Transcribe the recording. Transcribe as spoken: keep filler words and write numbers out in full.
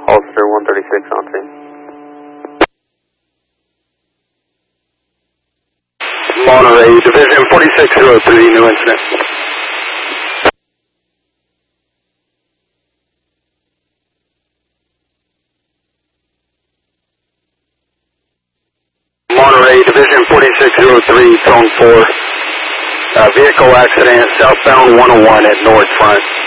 Holster one thirty-six on scene. Monterey, Division forty-six oh three, new incident. Monterey, Division forty-six oh three, zone four. Uh, vehicle accident, southbound one oh one at North Front.